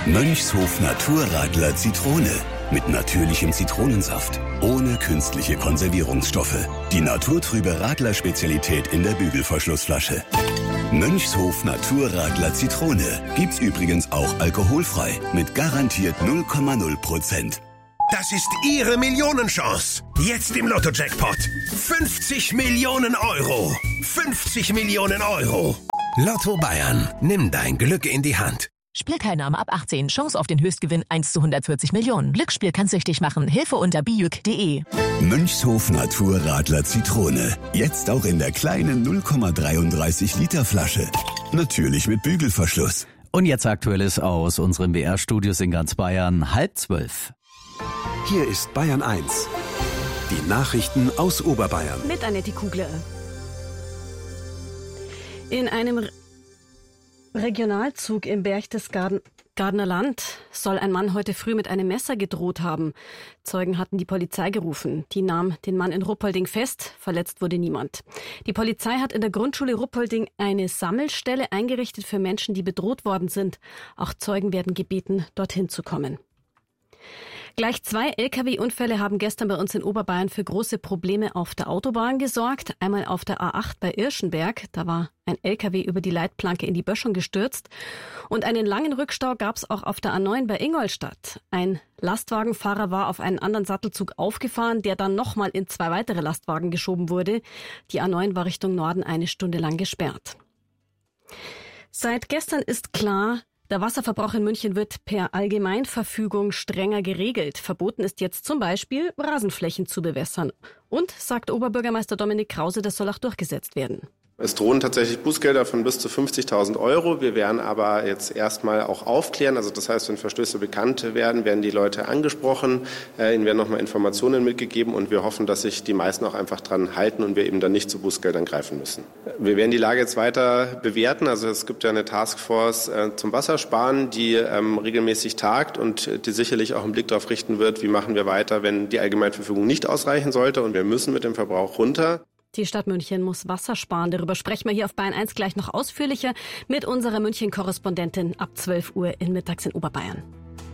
Mönchshof Naturradler Zitrone. Mit natürlichem Zitronensaft. Ohne künstliche Konservierungsstoffe. Die naturtrübe Radler-Spezialität in der Bügelverschlussflasche. Mönchshof Naturradler Zitrone. Gibt's übrigens auch alkoholfrei. Mit garantiert 0,0%. Das ist Ihre Millionenchance. Jetzt im Lotto-Jackpot. 50 Millionen Euro. 50 Millionen Euro. Lotto Bayern. Nimm dein Glück in die Hand. Spielteilnahme ab 18. Chance auf den Höchstgewinn 1 zu 140 Millionen. Glücksspiel kann süchtig machen. Hilfe unter bijuk.de. Mönchshof Naturradler Zitrone. Jetzt auch in der kleinen 0,33 Liter Flasche. Natürlich mit Bügelverschluss. Und jetzt Aktuelles aus unseren BR-Studios in ganz Bayern. 11:30. Hier ist Bayern 1. Die Nachrichten aus Oberbayern. Mit Annette Kugler. In einem Regionalzug im Berchtesgadener Land soll ein Mann heute früh mit einem Messer gedroht haben. Zeugen hatten die Polizei gerufen. Die nahm den Mann in Ruppolding fest. Verletzt wurde niemand. Die Polizei hat in der Grundschule Ruppolding eine Sammelstelle eingerichtet für Menschen, die bedroht worden sind. Auch Zeugen werden gebeten, dorthin zu kommen. Gleich 2 Lkw-Unfälle haben gestern bei uns in Oberbayern für große Probleme auf der Autobahn gesorgt. Einmal auf der A8 bei Irschenberg, da war ein Lkw über die Leitplanke in die Böschung gestürzt. Und einen langen Rückstau gab es auch auf der A9 bei Ingolstadt. Ein Lastwagenfahrer war auf einen anderen Sattelzug aufgefahren, der dann nochmal in 2 weitere Lastwagen geschoben wurde. Die A9 war Richtung Norden 1 Stunde lang gesperrt. Seit gestern ist klar, der Wasserverbrauch in München wird per Allgemeinverfügung strenger geregelt. Verboten ist jetzt zum Beispiel, Rasenflächen zu bewässern. Und, sagt Oberbürgermeister Dominik Krause, das soll auch durchgesetzt werden. Es drohen tatsächlich Bußgelder von bis zu 50.000 Euro. Wir werden aber jetzt erstmal auch aufklären. Also das heißt, wenn Verstöße bekannt werden, werden die Leute angesprochen. Ihnen werden nochmal Informationen mitgegeben und wir hoffen, dass sich die meisten auch einfach dran halten und wir eben dann nicht zu Bußgeldern greifen müssen. Wir werden die Lage jetzt weiter bewerten. Also es gibt ja eine Taskforce zum Wassersparen, die regelmäßig tagt und die sicherlich auch einen Blick darauf richten wird, wie machen wir weiter, wenn die Allgemeinverfügung nicht ausreichen sollte. Und wir müssen mit dem Verbrauch runter. Die Stadt München muss Wasser sparen. Darüber sprechen wir hier auf Bayern 1 gleich noch ausführlicher mit unserer München-Korrespondentin ab 12 Uhr in Mittags in Oberbayern.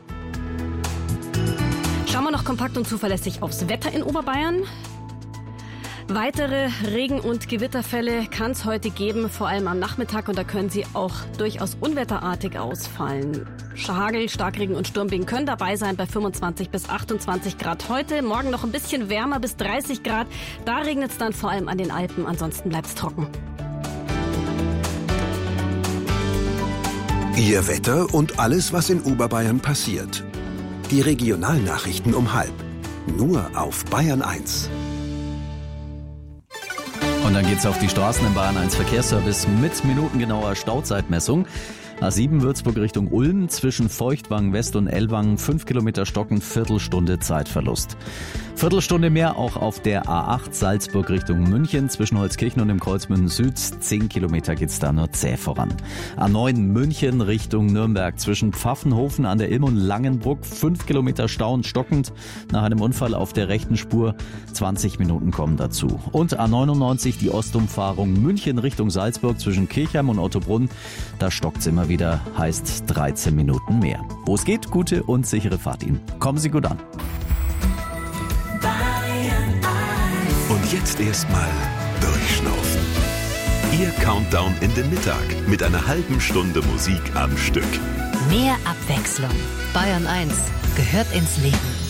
Schauen wir noch kompakt und zuverlässig aufs Wetter in Oberbayern. Weitere Regen- und Gewitterfälle kann es heute geben, vor allem am Nachmittag. Und da können sie auch durchaus unwetterartig ausfallen. Hagel, Starkregen und Sturmböen können dabei sein bei 25 bis 28 Grad heute. Morgen noch ein bisschen wärmer bis 30 Grad. Da regnet es dann vor allem an den Alpen. Ansonsten bleibt es trocken. Ihr Wetter und alles, was in Oberbayern passiert. Die Regionalnachrichten um 12:30. Nur auf Bayern 1. Und dann geht's auf die Straßen im Bayern 1 Verkehrsservice mit minutengenauer Stauzeitmessung. A7 Würzburg Richtung Ulm, zwischen Feuchtwangen West und Ellwangen 5 Kilometer stockend, Viertelstunde Zeitverlust. Viertelstunde mehr auch auf der A8 Salzburg Richtung München, zwischen Holzkirchen und dem Kreuzmünden Süd, 10 Kilometer geht's da nur zäh voran. A9 München Richtung Nürnberg, zwischen Pfaffenhofen an der Ilm und Langenbruck, 5 Kilometer Stau und stockend, nach einem Unfall auf der rechten Spur, 20 Minuten kommen dazu. Und A99 die Ostumfahrung München Richtung Salzburg, zwischen Kirchheim und Ottobrunn, da stockt's immer wieder, heißt 13 Minuten mehr. Wo es geht, gute und sichere Fahrt Ihnen. Kommen Sie gut an. Und jetzt erstmal durchschnaufen. Ihr Countdown in den Mittag mit einer halben Stunde Musik am Stück. Mehr Abwechslung. Bayern 1 gehört ins Leben.